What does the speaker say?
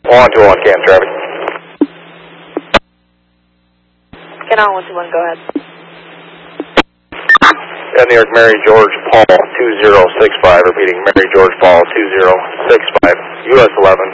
121, cam traffic. Canal 121, go ahead. New York, Mary George Paul 2065, repeating Mary George Paul 2065, US 11,